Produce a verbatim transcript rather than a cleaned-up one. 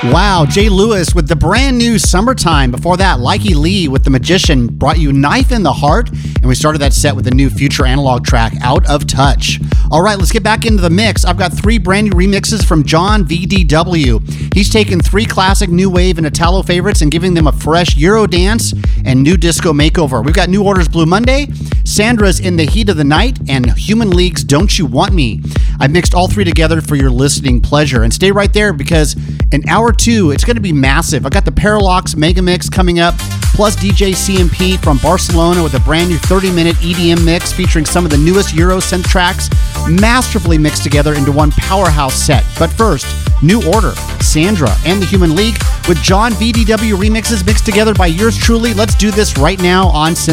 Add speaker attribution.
Speaker 1: Wow, Jay Lewis with the brand new Summertime. Before that, Likey Lee with The Magician brought you Knife in the Heart, and we started that set with the new Future Analog track, Out of Touch. All right, let's get back into the mix. I've got three brand new remixes from John V D W. He's taken three classic new wave and Italo favorites and giving them a fresh Euro dance and new disco makeover. We've got New Order's Blue Monday, Sandra's In the Heat of the Night, and Human League's Don't You Want Me. I mixed all three together for your listening pleasure. And stay right there because in hour two, it's going to be massive. I got the Paralox Mega Mix coming up, plus D J C M P from Barcelona with a brand new thirty-minute E D M mix featuring some of the newest Euro synth tracks, masterfully mixed together into one powerhouse set. But first, New Order, Sandra, and the Human League with John V D W remixes mixed together by yours truly. Let's do this right now on Synth